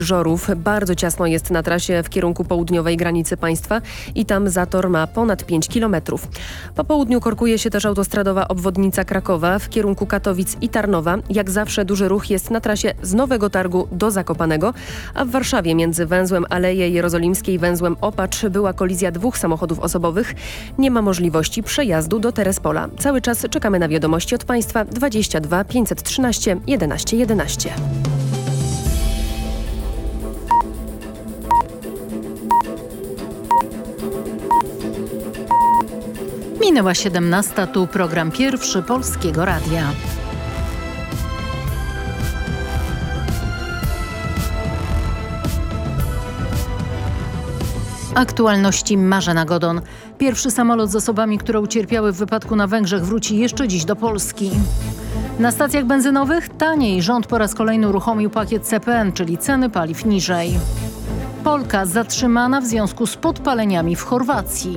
Żorów. Bardzo ciasno jest na trasie w kierunku południowej granicy państwa i tam zator ma ponad 5 kilometrów. Po południu korkuje się też autostradowa obwodnica Krakowa w kierunku Katowic i Tarnowa. Jak zawsze duży ruch jest na trasie z Nowego Targu do Zakopanego, a w Warszawie między węzłem Aleje Jerozolimskiej i węzłem Opacz była kolizja 2 samochodów osobowych. Nie ma możliwości przejazdu do Terespola. Cały czas czekamy na wiadomości od państwa 22 513 11 11. Minęła 17, tu program pierwszy Polskiego Radia. Aktualności Marzena Godon. Pierwszy samolot z osobami, które ucierpiały w wypadku na Węgrzech, wróci jeszcze dziś do Polski. Na stacjach benzynowych taniej. Rząd po raz kolejny uruchomił pakiet CPN, czyli ceny paliw niżej. Polka zatrzymana w związku z podpaleniami w Chorwacji.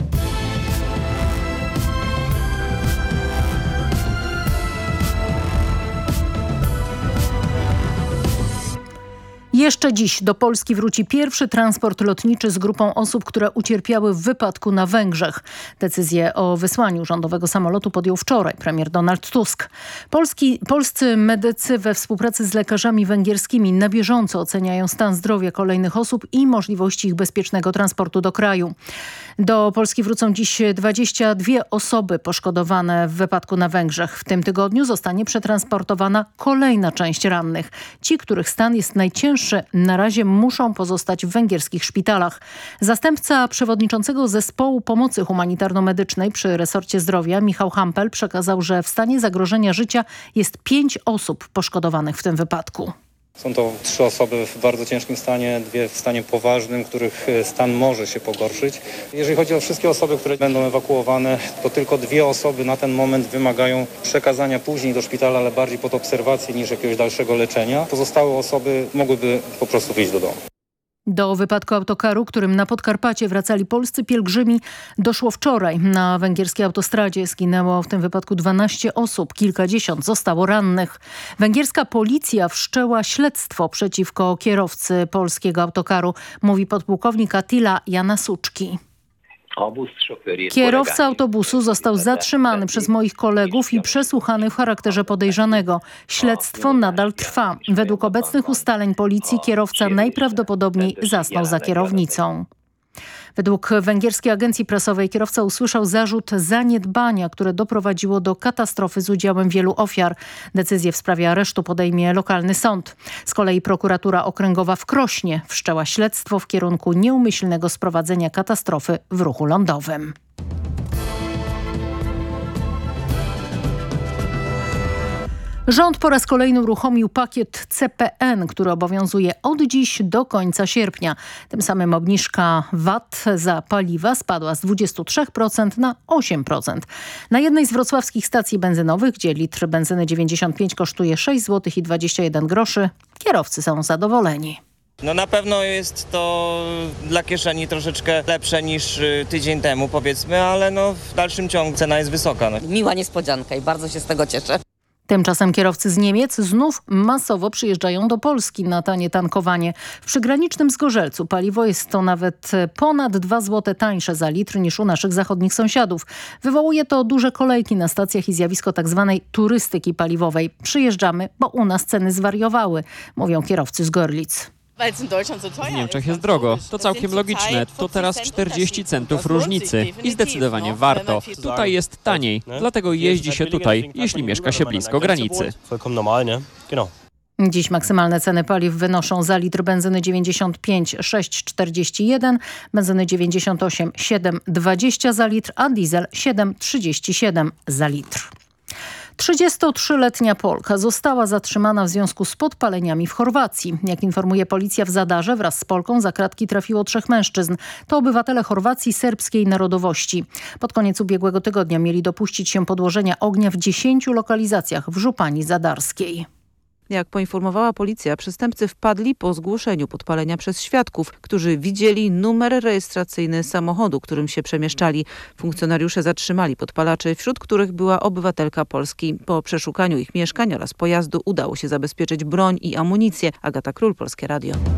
Jeszcze dziś do Polski wróci pierwszy transport lotniczy z grupą osób, które ucierpiały w wypadku na Węgrzech. Decyzję o wysłaniu rządowego samolotu podjął wczoraj premier Donald Tusk. Polscy medycy we współpracy z lekarzami węgierskimi na bieżąco oceniają stan zdrowia kolejnych osób i możliwości ich bezpiecznego transportu do kraju. Do Polski wrócą dziś 22 osoby poszkodowane w wypadku na Węgrzech. W tym tygodniu zostanie przetransportowana kolejna część rannych. Ci, których stan jest najcięższy, na razie muszą pozostać w węgierskich szpitalach. Zastępca przewodniczącego zespołu pomocy humanitarno-medycznej przy resorcie zdrowia, Michał Hampel, przekazał, że w stanie zagrożenia życia jest 5 osób poszkodowanych w tym wypadku. Są to 3 osoby w bardzo ciężkim stanie, 2 w stanie poważnym, których stan może się pogorszyć. Jeżeli chodzi o wszystkie osoby, które będą ewakuowane, to tylko 2 osoby na ten moment wymagają przekazania później do szpitala, ale bardziej pod obserwację niż jakiegoś dalszego leczenia. Pozostałe osoby mogłyby po prostu wyjść do domu. Do wypadku autokaru, którym na Podkarpacie wracali polscy pielgrzymi, doszło wczoraj. Na węgierskiej autostradzie zginęło w tym wypadku 12 osób, kilkadziesiąt zostało rannych. Węgierska policja wszczęła śledztwo przeciwko kierowcy polskiego autokaru, mówi podpułkownik Attila Janasuczki. Kierowca autobusu został zatrzymany przez moich kolegów i przesłuchany w charakterze podejrzanego. Śledztwo nadal trwa. Według obecnych ustaleń policji kierowca najprawdopodobniej zasnął za kierownicą. Według węgierskiej agencji prasowej kierowca usłyszał zarzut zaniedbania, które doprowadziło do katastrofy z udziałem wielu ofiar. Decyzję w sprawie aresztu podejmie lokalny sąd. Z kolei prokuratura okręgowa w Krośnie wszczęła śledztwo w kierunku nieumyślnego sprowadzenia katastrofy w ruchu lądowym. Rząd po raz kolejny uruchomił pakiet CPN, który obowiązuje od dziś do końca sierpnia. Tym samym obniżka VAT za paliwa spadła z 23% na 8%. Na jednej z wrocławskich stacji benzynowych, gdzie litr benzyny 95 kosztuje 6 zł i 21 groszy, kierowcy są zadowoleni. No na pewno jest to dla kieszeni troszeczkę lepsze niż tydzień temu, powiedzmy, ale no w dalszym ciągu cena jest wysoka. Miła niespodzianka i bardzo się z tego cieszę. Tymczasem kierowcy z Niemiec znów masowo przyjeżdżają do Polski na tanie tankowanie. W przygranicznym Zgorzelcu paliwo jest to nawet ponad 2 zł tańsze za litr niż u naszych zachodnich sąsiadów. Wywołuje to duże kolejki na stacjach i zjawisko tzw. turystyki paliwowej. Przyjeżdżamy, bo u nas ceny zwariowały, mówią kierowcy z Gorlic. W Niemczech jest drogo. To całkiem logiczne. To teraz 40 centów różnicy i zdecydowanie warto. Tutaj jest taniej, dlatego jeździ się tutaj, jeśli mieszka się blisko granicy. Dziś maksymalne ceny paliw wynoszą za litr benzyny 95 6,41, benzyny 98 7,20 za litr, a diesel 7,37 za litr. 33-letnia Polka została zatrzymana w związku z podpaleniami w Chorwacji. Jak informuje policja w Zadarze, wraz z Polką za kratki trafiło 3 mężczyzn. To obywatele Chorwacji serbskiej narodowości. Pod koniec ubiegłego tygodnia mieli dopuścić się podłożenia ognia w 10 lokalizacjach w Żupani Zadarskiej. Jak poinformowała policja, przestępcy wpadli po zgłoszeniu podpalenia przez świadków, którzy widzieli numer rejestracyjny samochodu, którym się przemieszczali. Funkcjonariusze zatrzymali podpalaczy, wśród których była obywatelka Polski. Po przeszukaniu ich mieszkań oraz pojazdu udało się zabezpieczyć broń i amunicję. Agata Król, Polskie Radio.